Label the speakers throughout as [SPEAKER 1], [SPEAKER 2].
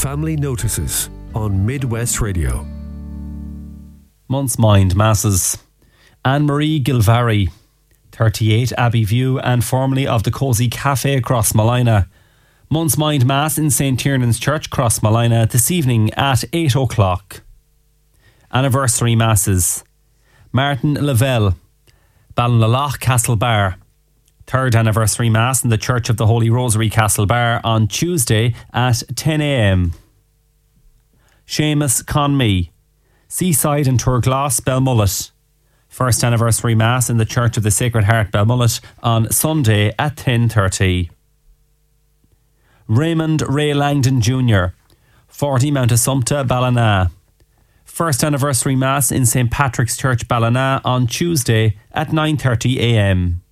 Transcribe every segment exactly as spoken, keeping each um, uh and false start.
[SPEAKER 1] Family Notices on Midwest Radio.
[SPEAKER 2] Month's Mind Masses. Anne-Marie Gilvary, thirty-eight Abbey View and formerly of the Cosy Cafe across Malina. Month's Mind Mass in Saint Tiernan's Church, Cross Malina, this evening at eight o'clock. Anniversary Masses. Martin Lavelle, Ballinlalloch, Castlebar. Third Anniversary Mass in the Church of the Holy Rosary, Castlebar on Tuesday at ten a.m. Seamus Conmee, Seaside and Turglass, Belmullet. First Anniversary Mass in the Church of the Sacred Heart, Belmullet on Sunday at ten thirty. Raymond Ray Langdon Junior, forty Mount Assumpta, Ballina. First Anniversary Mass in Saint Patrick's Church, Ballina on Tuesday at nine thirty a.m.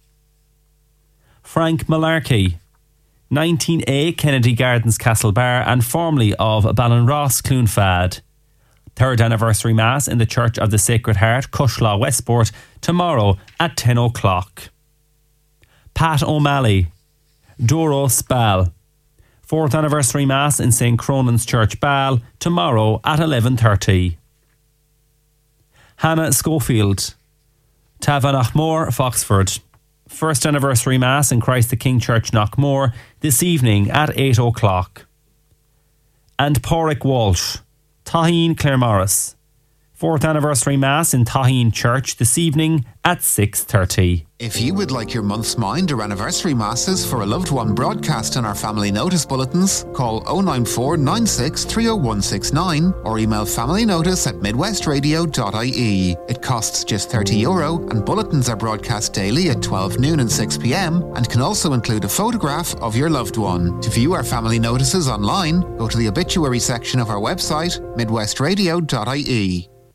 [SPEAKER 2] Frank Malarkey, nineteen A Kennedy Gardens, Castlebar and formerly of Ballinross, Cloonfad. Third Anniversary Mass in the Church of the Sacred Heart, Cushlaw, Westport, tomorrow at ten o'clock. Pat O'Malley, Doros, Ball. Fourth Anniversary Mass in Saint Cronan's Church, Ball, tomorrow at eleven thirty. Hannah Schofield, Tavanachmore, Foxford. First Anniversary Mass in Christ the King Church, Knockmore, this evening at eight o'clock. And Porrick Walsh, Taheen, Claremorris. Fourth Anniversary Mass in Taheen Church this evening at six thirty.
[SPEAKER 3] If you would like your month's mind or anniversary masses for a loved one broadcast on our family notice bulletins, call oh nine four nine six three oh one six nine or email familynotice at midwestradio dot I E. It costs just thirty euro and bulletins are broadcast daily at twelve noon and six p.m. and can also include a photograph of your loved one. To view our family notices online, go to the obituary section of our website, midwestradio dot I E.